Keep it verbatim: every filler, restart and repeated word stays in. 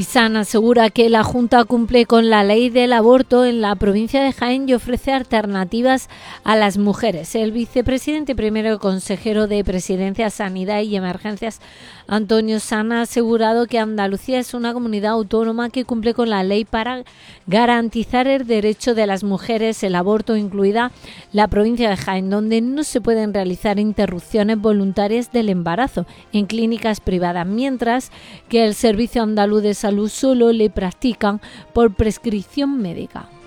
Isan asegura que la Junta cumple con la ley del aborto en la provincia de Jaén y ofrece alternativas a las mujeres. El vicepresidente primero consejero de Presidencia, Sanidad y Emergencias, Antonio San, ha asegurado que Andalucía es una comunidad autónoma que cumple con la ley para garantizar el derecho de las mujeres al aborto, incluida la provincia de Jaén, donde no se pueden realizar interrupciones voluntarias del embarazo en clínicas privadas, mientras que el Servicio Andaluz de Salud solo le practican por prescripción médica.